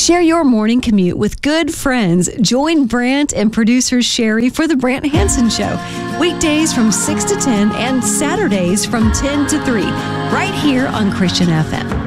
Share your morning commute with good friends. Join Brant and producer Sherry for The Brant Hansen Show. Weekdays from 6 to 10 and Saturdays from 10 to 3, right here on Christian FM.